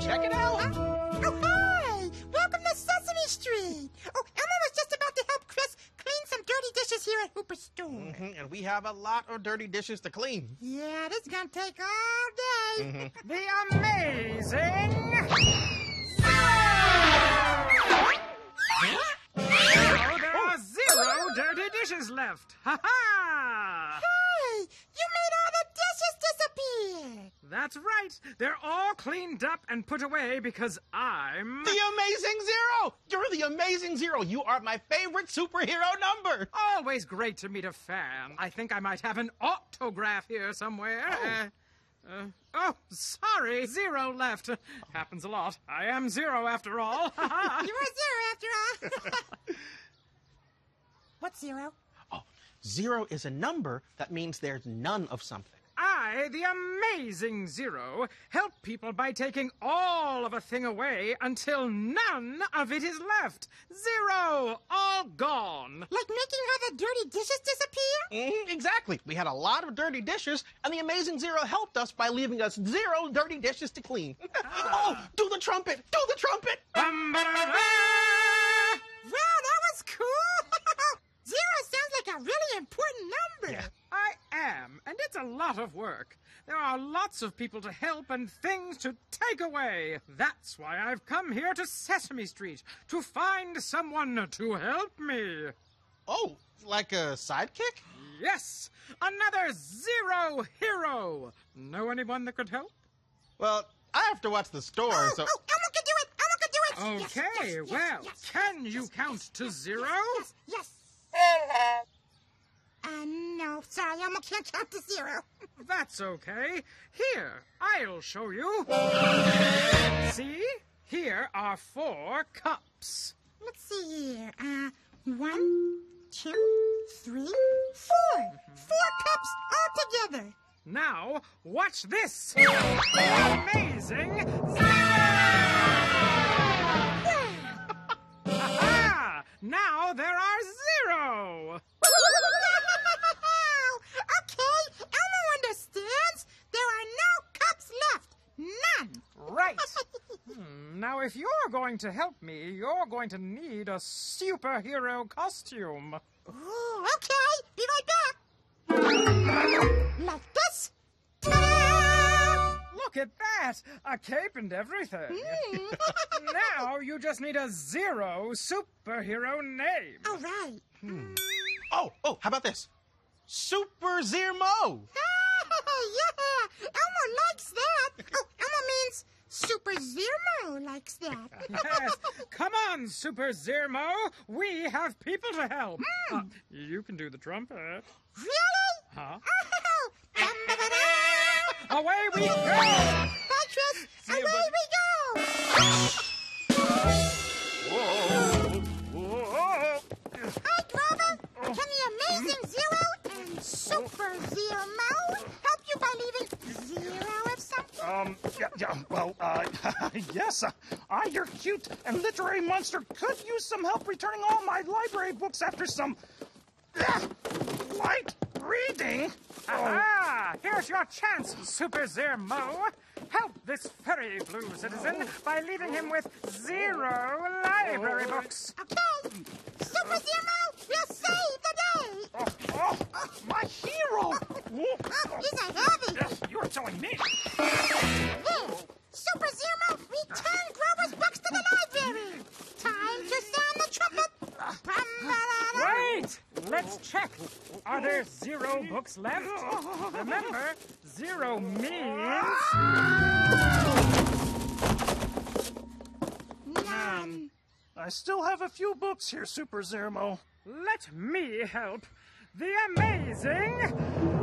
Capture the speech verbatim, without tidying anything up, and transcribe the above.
check it out. Oh, hi! Welcome to Sesame Street. Oh, Elmo was just about to help Chris clean some dirty dishes here at Hooper's store. Mm-hmm. And we have a lot of dirty dishes to clean. Yeah, this is gonna take all day. Mm-hmm. The amazing... Oh, there are zero dirty dishes left. Ha-ha! Hey, you made all the dishes disappear. That's right. They're all cleaned up and put away because I'm... The Amazing Zero! You're the Amazing Zero. You are my favorite superhero number. Always great to meet a fan. I think I might have an autograph here somewhere. Oh. Uh, uh, oh, sorry. Zero left. Happens a lot. I am Zero after all. You are zero after all. What's zero? Oh, zero is a number that means there's none of something. I, the Amazing Zero, help people by taking all of a thing away until none of it is left. Zero, all gone. Like making all the dirty dishes disappear? Mm, exactly. We had a lot of dirty dishes, and the Amazing Zero helped us by leaving us zero dirty dishes to clean. Oh, do the trumpet! Do the trumpet! Bum-ba-da-da! Wow, that was cool. Zero sounds like a really important number. Yeah. I am, and it's a lot of work. There are lots of people to help and things to take away. That's why I've come here to Sesame Street, to find someone to help me. Oh, like a sidekick? Yes, another Zero hero. Know anyone that could help? Well, I have to watch the store, Oh, so... oh, Elmo can do it. Elmo can do it. Yes, Okay, yes, yes, well, yes. can you count to zero? Yes, yes. Uh, no, sorry, Elmo can't count to zero. That's okay. Here, I'll show you. See? Here are four cups. Let's see here. Uh, one, two, three, four. Four cups all together. Now, watch this. Amazing Zero! Ha-ha! Now there are zero. Okay, Elmo understands. There are no cups left. None. Right. Hmm, now, if you're going to help me, you're going to need a superhero costume. Ooh, okay. Be right back. Like this. Ta-da! Look at that! A cape and everything. Mm. Now you just need a Zero superhero name. All right. Oh, oh, how about this? Super Zermo! Oh, yeah. Elmo likes that. Oh, Elmo means Super Zermo likes that. Yes. Come on, Super Zermo. We have people to help. Hmm. Uh, you can do the trumpet. Really? Huh? Oh, dum-ba-ba-da. Away we go! Bye, Tris. See you, Away buddy. we go. Hi, Grover. Can the Amazing Zero and Super Zermo help you by leaving zero of something? Um, yeah, yeah, well, uh, yes, uh, I, your cute and literary monster, could use some help returning all my library books after some uh, light reading. Ah, here's your chance, Super Zermo. Help this very blue citizen by leaving him with zero library books. Okay. Super Zermo will save the day. Oh, oh, my hero! Oh, these are heavy. Yes, you're telling me. Here, Super Zermo, return Grover's books to the library. Time to sound the trumpet. Bum-ba-da-da. Wait! Let's check. Are there zero books left? Remember, zero means... None. I still have a few books here, Super Zermo. Let me help. The amazing